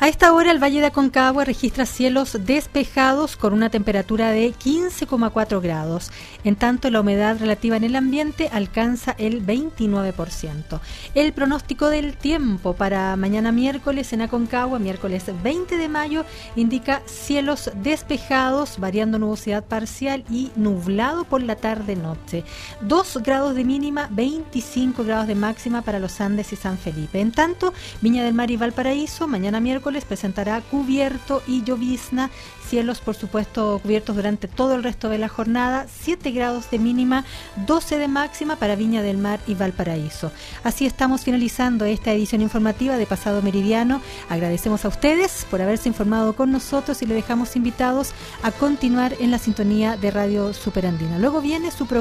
A esta hora el Valle de Aconcagua registra cielos despejados con una temperatura de 15,4 grados. En tanto, la humedad relativa en el ambiente alcanza el 29%. El pronóstico del tiempo para mañana miércoles en Aconcagua, miércoles 20 de mayo, indica cielos despejados, variando nubosidad parcial y nublado por la tarde-noche. 2 grados de mínima, 25 grados de máxima para los Andes y San Felipe. En tanto, Viña del Mar y Valparaíso, mañana miércoles presentará cubierto y llovizna, cielos por supuesto cubiertos durante todo el resto de la jornada, 7 grados de mínima, 12 de máxima para Viña del Mar y Valparaíso. Así estamos finalizando esta edición informativa de Pasado Meridiano. Agradecemos a ustedes por haberse informado con nosotros y le dejamos invitados a continuar en la sintonía de Radio Superandina. Luego viene su programa